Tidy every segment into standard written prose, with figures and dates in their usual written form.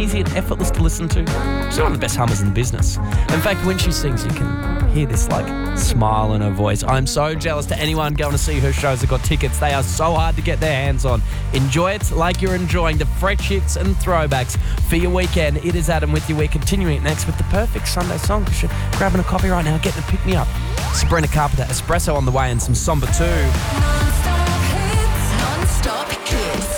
easy and effortless to listen to. She's one of the best hummers in the business. In fact, when she sings, you can hear this smile in her voice. I'm so jealous to anyone going to see her shows that got tickets. They are so hard to get their hands on. Enjoy it like you're enjoying the fresh hits and throwbacks for your weekend. It is Adam with you. We're continuing it next with the perfect Sunday song because you're grabbing a coffee right now, getting a pick-me-up. Sabrina Carpenter, Espresso on the way, and some Somber 2. Non-stop hits, non-stop hits.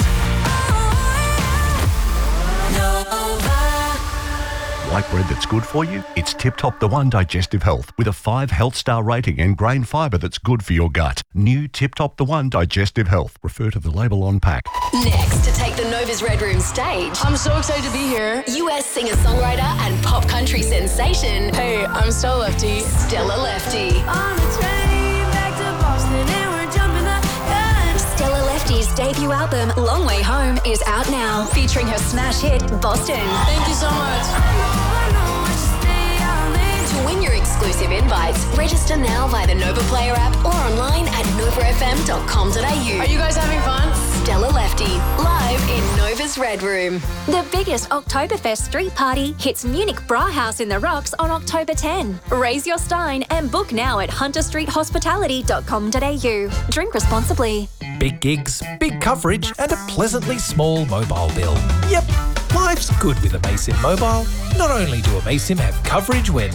Like bread that's good for you? It's Tip Top the One Digestive Health with a 5 health star rating and grain fibre that's good for your gut. New Tip Top the One Digestive Health. Refer to the label on pack. Next, to take the Nova's Red Room stage, I'm so excited to be here. US singer-songwriter and pop country sensation, Hey, I'm Stella Lefty. Stella Lefty. On the train back to Boston and we're jumping the gun. Stella Lefty's debut album, Long Way Home, is out now, featuring her smash hit, Boston. Thank you so much. I know I should stay out late. To win your exclusive invites, register now via the Nova Player app or online at novafm.com.au. Are you guys having fun? Stella Lefty, live in Nova's Red Room. The biggest Oktoberfest street party hits Munich Brauhaus in the Rocks on October 10. Raise your stein and book now at hunterstreethospitality.com.au. Drink responsibly. Big gigs, big coverage, and a pleasantly small mobile bill. Yep, life's good with Amasim Mobile. Not only do Amasim have coverage where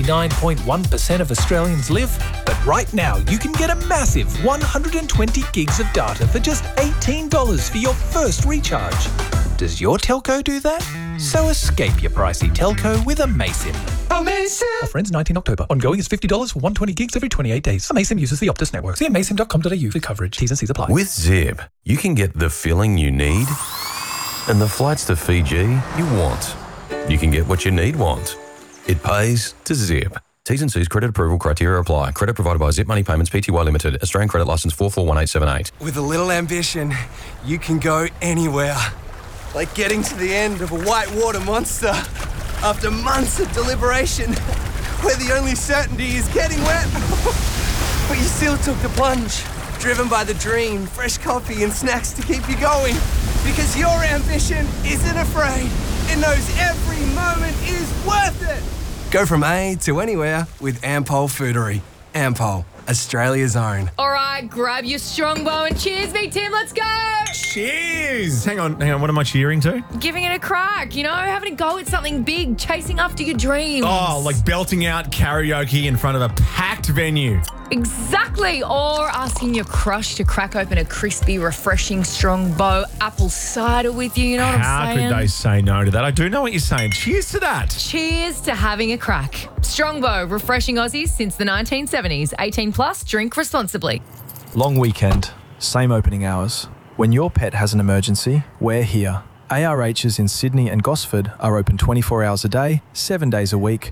99.1% of Australians live, but right now you can get a massive 120 gigs of data for just $18 for your first recharge. Does your telco do that? So escape your pricey telco with Amasim. Amasim! Offer ends 19 October. Ongoing is $50 for 120 gigs every 28 days. Amasim uses the Optus network. See amasim.com.au for coverage. T's and C's apply. With Zip, you can get the filling you need and the flights to Fiji you want. You can get what you need want. It pays to Zip. T's and C's credit approval criteria apply. Credit provided by Zip Money Payments Pty Limited. Australian credit licence 441878. With a little ambition, you can go anywhere. Like getting to the end of a whitewater monster after months of deliberation, where the only certainty is getting wet. But you still took the plunge, driven by the dream, fresh coffee and snacks to keep you going. Because your ambition isn't afraid. It knows every moment is worth it. Go from A to anywhere with Ampol Foodery. Ampol, Australia's own. All right, grab your strongbow and cheers me, Tim. Let's go. Cheers! Hang on. What am I cheering to? Giving it a crack, having a go at something big, chasing after your dreams. Oh, like belting out karaoke in front of a packed venue. Exactly. Or asking your crush to crack open a crispy, refreshing Strongbow apple cider with you. You know what I'm saying? How could they say no to that? I do know what you're saying. Cheers to that. Cheers to having a crack. Strongbow, refreshing Aussies since the 1970s. 18 plus, drink responsibly. Long weekend, same opening hours. When your pet has an emergency, we're here. ARHs in Sydney and Gosford are open 24 hours a day, 7 days a week,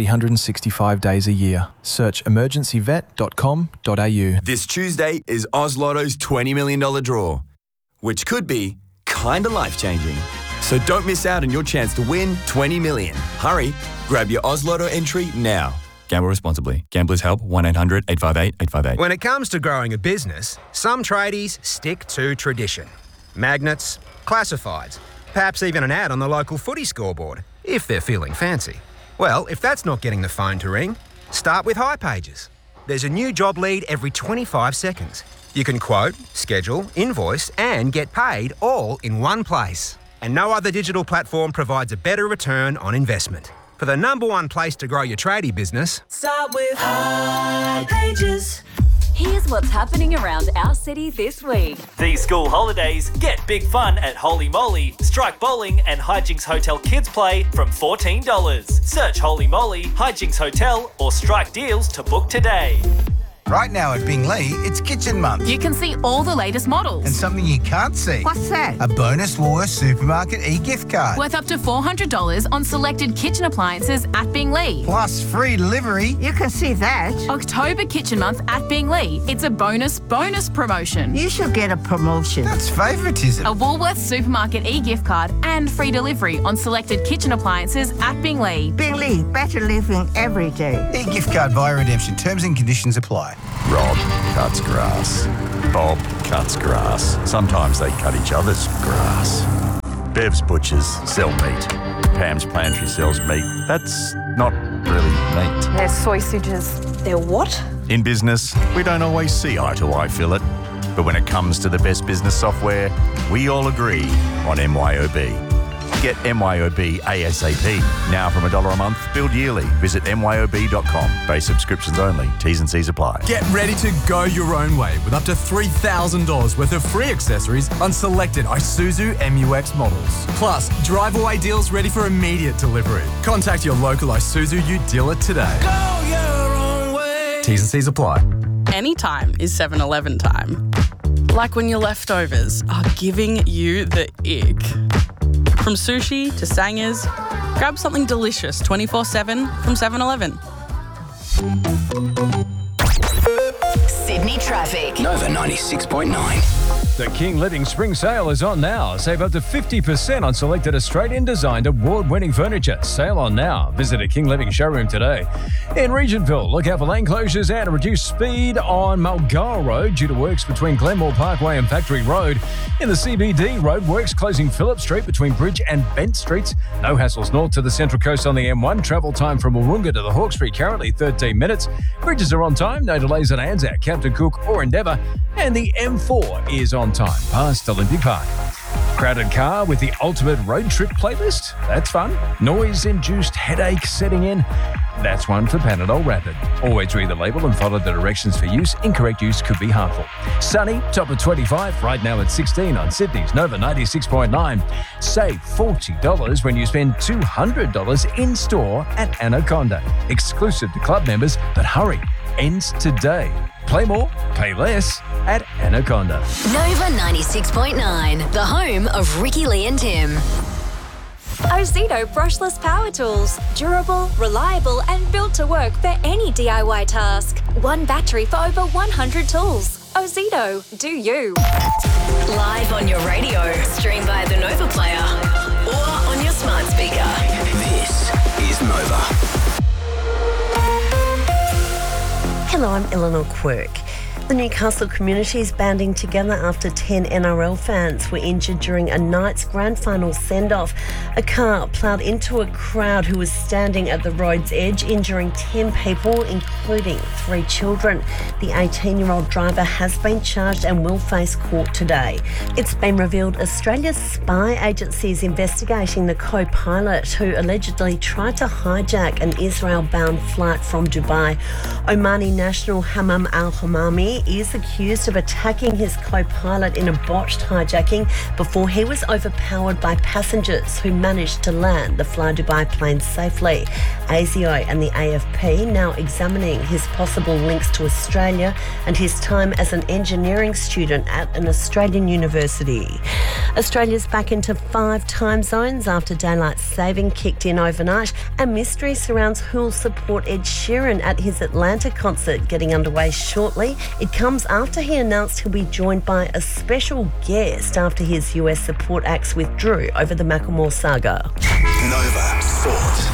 365 days a year. Search emergencyvet.com.au. This Tuesday is Oz Lotto's $20 million draw, which could be kinda life-changing. So don't miss out on your chance to win $20 million. Hurry, grab your Oz Lotto entry now. Gamble responsibly. Gamblers help 1-800-858-858. When it comes to growing a business, some tradies stick to tradition. Magnets, classifieds, perhaps even an ad on the local footy scoreboard, if they're feeling fancy. Well, if that's not getting the phone to ring, start with hipages. There's a new job lead every 25 seconds. You can quote, schedule, invoice, and get paid all in one place. And no other digital platform provides a better return on investment. For the number one place to grow your tradie business, Start with hipages. Here's what's happening around our city this week. These school holidays, get big fun at Holy Moly, Strike Bowling and Hijinks Hotel Kids Play from $14. Search Holy Moly, Hijinks Hotel or Strike Deals to book today. Right now at Bingley, it's Kitchen Month. You can see all the latest models. And something you can't see. What's that? A bonus Woolworths Supermarket e-gift card. Worth up to $400 on selected kitchen appliances at Bingley. Plus free delivery. You can see that. October Kitchen Month at Bingley. It's a bonus promotion. You should get a promotion. That's favouritism. A Woolworths Supermarket e-gift card and free delivery on selected kitchen appliances at Bingley. Bingley, better living every day. E-gift card via redemption. Terms and conditions apply. Rob cuts grass. Bob cuts grass. Sometimes they cut each other's grass. Bev's Butchers sell meat. Pam's Pantry sells meat. That's not really meat. They're sausages. They're what? In business, we don't always see eye to eye, Philip. But when it comes to the best business software, we all agree on MYOB. Get MYOB ASAP. Now from $1 a month, billed yearly. Visit MYOB.com. Base subscriptions only. T's and C's apply. Get ready to go your own way with up to $3,000 worth of free accessories on selected Isuzu MUX models. Plus, drive-away deals ready for immediate delivery. Contact your local Isuzu Ute dealer today. Go your own way. T's and C's apply. Anytime is 7-Eleven time. Like when your leftovers are giving you the ick. From sushi to sangers, grab something delicious 24/7 from 7-Eleven. Sydney traffic. Nova 96.9. The King Living Spring Sale is on now. Save up to 50% on selected Australian-designed award-winning furniture. Sale on now. Visit a King Living showroom today. In Regentville, look out for lane closures and reduced speed on Mulgara Road due to works between Glenmore Parkway and Factory Road. In the CBD, roadworks closing Phillip Street between Bridge and Bent Streets. No hassles north to the Central Coast on the M1. Travel time from Wahroonga to the Hawkesbury currently 13 minutes. Bridges are on time. No delays at Anzac, Captain Cook or Endeavour. And the M4 is on time past Olympic Park. Crowded car with the ultimate road trip playlist? That's fun. Noise-induced headache setting in? That's one for Panadol Rapid. Always read the label and follow the directions for use. Incorrect use could be harmful. Sunny, top of 25, right now at 16 on Sydney's Nova 96.9. Save $40 when you spend $200 in-store at Anaconda. Exclusive to club members, but hurry, ends today. Play more, pay less at Anaconda. Nova 96.9, the home of Ricky Lee and Tim. Ozito brushless power tools. Durable, reliable and built to work for any DIY task. One battery for over 100 tools. Ozito, do you. Live on your radio, stream via the Nova player or on your smart speaker. This is Nova. Hello, I'm Eleanor Quirk. The Newcastle community is banding together after 10 NRL fans were injured during a Knights grand final send-off. A car ploughed into a crowd who was standing at the road's edge, injuring 10 people, including 3 children. The 18-year-old driver has been charged and will face court today. It's been revealed Australia's spy agency is investigating the co-pilot who allegedly tried to hijack an Israel-bound flight from Dubai. Omani national Hammam al-Hamami is accused of attacking his co-pilot in a botched hijacking before he was overpowered by passengers who managed to land the Fly Dubai plane safely. ASIO and the AFP now examining his possible links to Australia and his time as an engineering student at an Australian university. Australia's back into 5 time zones after daylight saving kicked in overnight, and mystery surrounds who'll support Ed Sheeran at his Atlanta concert getting underway shortly. It comes after he announced he'll be joined by a special guest after his US support acts withdrew over the Macklemore saga. Nova Sport.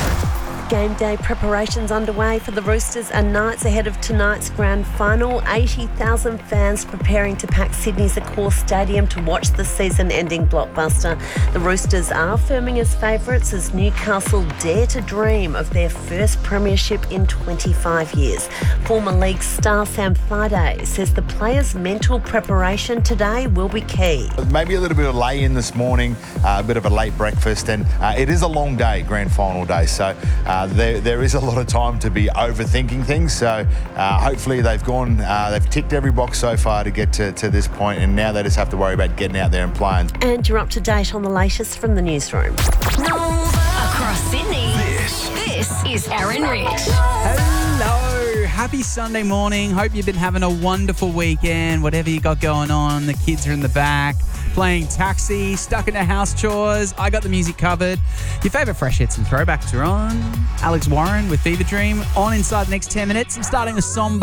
Game day preparations underway for the Roosters and Knights ahead of tonight's grand final. 80,000 fans preparing to pack Sydney's Accor Stadium to watch the season-ending blockbuster. The Roosters are firming as favourites as Newcastle dare to dream of their first premiership in 25 years. Former league star Sam Thaiday says the players' mental preparation today will be key. Maybe a little bit of lay-in this morning, a bit of a late breakfast, and it is a long day, grand final day, so there is a lot of time to be overthinking things. So hopefully they've ticked every box so far to get to this point, and now they just have to worry about getting out there and playing. And you're up to date on the latest from the newsroom. Across Sydney, this is Aaron Rich. Hello, happy Sunday morning. Hope you've been having a wonderful weekend, whatever you got going on. The kids are in the back playing taxi, stuck in the house chores. I got the music covered. Your favourite fresh hits and throwbacks are on. Alex Warren with Fever Dream on inside the next 10 minutes. I'm starting with Somber.